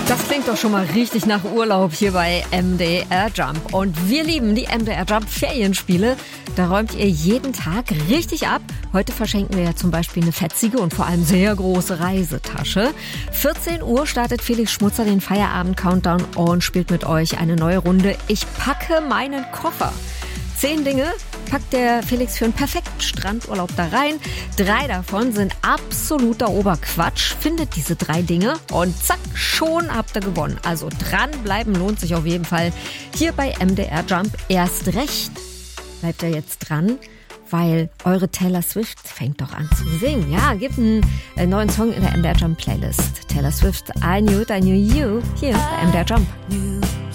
Das klingt doch schon mal richtig nach Urlaub hier bei MDR Jump. Und wir lieben die MDR Jump Ferienspiele. Da räumt ihr jeden Tag richtig ab. Heute verschenken wir ja zum Beispiel eine fetzige und vor allem sehr große Reisetasche. 14 Uhr startet Felix Schmutzer den Feierabend-Countdown und spielt mit euch eine neue Runde. Ich packe meinen Koffer. 10 Dinge packt der Felix für einen perfekten Strandurlaub da rein. 3 davon sind absoluter Oberquatsch. Findet diese 3 Dinge und zack, schon habt ihr gewonnen. Also dranbleiben lohnt sich auf jeden Fall. Hier bei MDR Jump erst recht. Bleibt ihr jetzt dran, weil eure Taylor Swift fängt doch an zu singen. Ja, gibt einen neuen Song in der MDR Jump Playlist. Taylor Swift, I Knew It, I Knew You, hier bei MDR Jump.